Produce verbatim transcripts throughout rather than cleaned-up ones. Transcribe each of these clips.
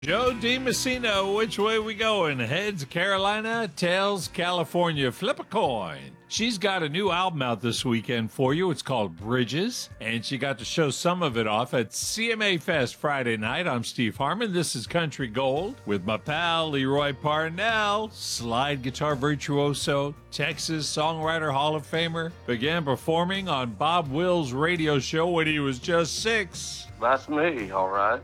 Joe DiMessino, which way we going? Heads Carolina, tails California. Flip a coin. She's got a new album out this weekend for you. It's called Bridges, and she got to show some of it off at C M A Fest Friday night. I'm Steve Harmon. This is Country Gold with my pal Leroy Parnell, slide guitar virtuoso, Texas Songwriter Hall of Famer. Began performing on Bob Wills' radio show when he was just six. That's me, all right.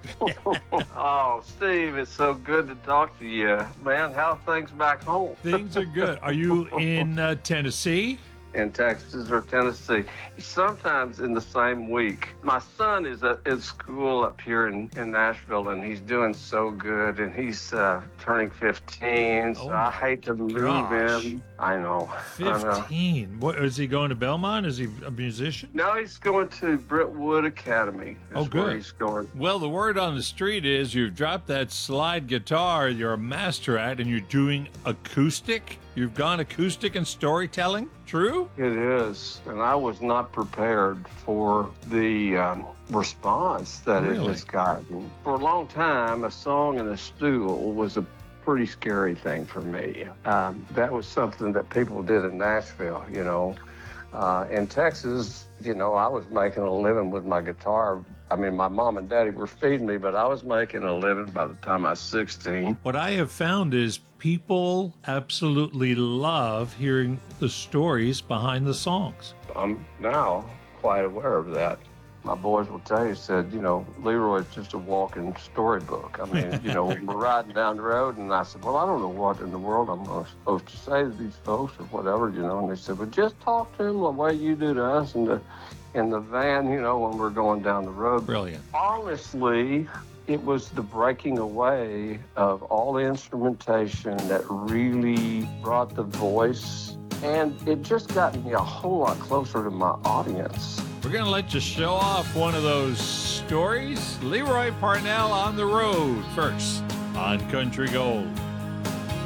Oh, Steve, it's so good to talk to you. Man, how are things back home? Things are good. Are you in uh, Tennessee? In Texas or Tennessee. Sometimes in the same week. My son is at, at school up here in, in Nashville, and he's doing so good, and he's uh, turning fifteen, so Oh I hate to lose gosh. him. I know. I know. fifteen. What, is he going to Belmont? Is he a musician? No, he's going to Brentwood Academy. Oh, That's where good. he's going. Well, the word on the street is you've dropped that slide guitar you're a master at, and you're doing acoustic. You've gone acoustic and storytelling. True? It is, and I was not prepared for the um, response that Really? it has gotten. For a long time, a song in a stool was a pretty scary thing for me. Um, that was something that people did in Nashville, you know. Uh, in Texas, you know, I was making a living with my guitar. I mean, my mom and daddy were feeding me, but I was making a living by the time I was sixteen. What I have found is people absolutely love hearing the stories behind the songs. I'm now quite aware of that. My boys will tell you, said, you know, Leroy's just a walking storybook. I mean, you know, we're riding down the road, and I said, well, I don't know what in the world I'm supposed to say to these folks or whatever, you know. And they said, well, just talk to them the way you do to us in the, in the van, you know, when we're going down the road. Brilliant. Honestly, it was the breaking away of all the instrumentation that really brought the voice, and it just got me a whole lot closer to my audience. We're going to let you show off one of those stories. Leroy Parnell on the road first on Country Gold.